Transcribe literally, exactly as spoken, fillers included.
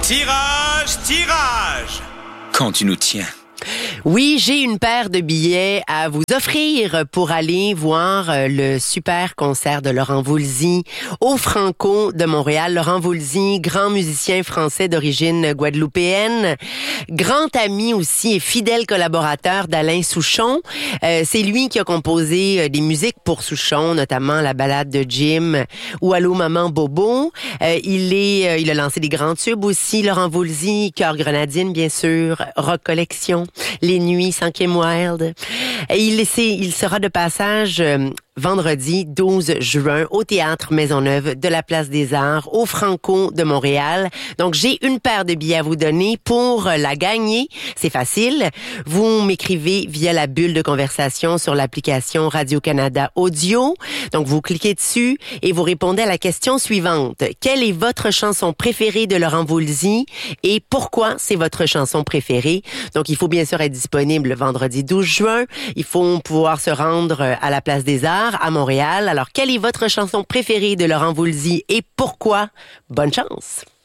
Tirage, tirage! Quand tu nous tiens. Oui, j'ai une paire de billets à vous offrir pour aller voir le super concert de Laurent Voulzy au Franco de Montréal. Laurent Voulzy, grand musicien français d'origine guadeloupéenne, grand ami aussi et fidèle collaborateur d'Alain Souchon. Euh, c'est lui qui a composé des musiques pour Souchon, notamment la ballade de Jim ou Allô Maman Bobo. Euh, il est, euh, il a lancé des grands tubes aussi, Laurent Voulzy, Cœur Grenadine bien sûr, Rock Collection, Les Nuits, cinquième Wild. Et il, il sera de passage euh, vendredi douze juin au Théâtre Maisonneuve de la Place des Arts au Franco de Montréal. Donc, j'ai une paire de billets à vous donner pour la gagner. C'est facile. Vous m'écrivez via la bulle de conversation sur l'application Radio-Canada Audio. Donc, vous cliquez dessus et vous répondez à la question suivante. Quelle est votre chanson préférée de Laurent Voulzy et pourquoi c'est votre chanson préférée? Donc, il faut bien sûr être disponible vendredi douze juin. Il faut pouvoir se rendre à la Place des Arts à Montréal. Alors, quelle est votre chanson préférée de Laurent Voulzy et pourquoi? Bonne chance!